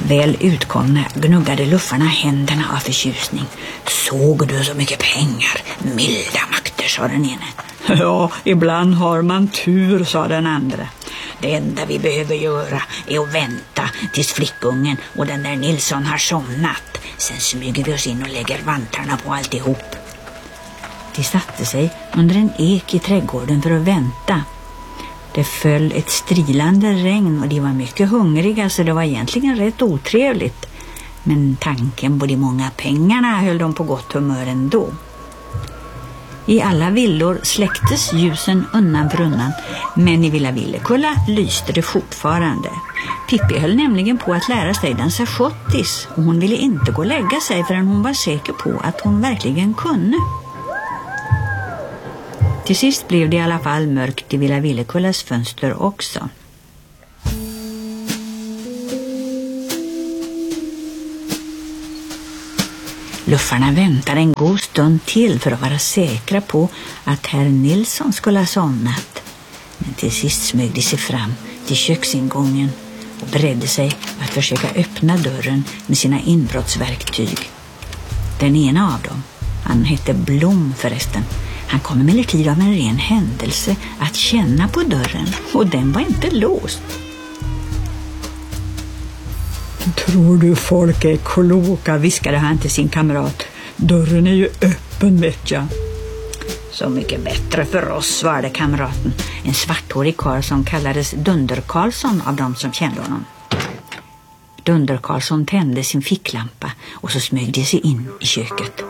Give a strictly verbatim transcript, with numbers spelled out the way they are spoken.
Väl utkomna gnuggade luffarna händerna av förtjusning. Såg du så mycket pengar? Milda makter, sa den ene. Ja, ibland har man tur, sa den andra. Det enda vi behöver göra är att vänta tills flickungen och den där Nilsson har somnat. Sen smyger vi oss in och lägger vantarna på alltihop. De satte sig under en ek i trädgården för att vänta. Det föll ett strilande regn och de var mycket hungriga, så det var egentligen rätt otrevligt. Men tanken på de många pengarna höll dem på gott humör ändå. I alla villor släcktes ljusen undan för undan, men i Villa Villekulla lyste det fortfarande. Pippi höll nämligen på att lära sig dansa schottis, och hon ville inte gå och lägga sig förrän hon var säker på att hon verkligen kunde. Till sist blev det i alla fall mörkt i Villa Villekullas fönster också. Luffarna väntade en god stund till för att vara säkra på att herr Nilsson skulle ha somnat. Men till sist smög de sig fram till köksingången och beredde sig att försöka öppna dörren med sina inbrottsverktyg. Den ena av dem, han hette Blom förresten, han kom emellertid av en ren händelse att känna på dörren, och den var inte låst. Tror du folk är kloka, viskade han till sin kamrat. Dörren är ju öppen, vet jag. Så mycket bättre för oss, svarade kamraten. En svarthårig karl som kallades Dunder Karlsson av dem som kände honom. Dunder Karlsson tände sin ficklampa och så smög de sig in i köket.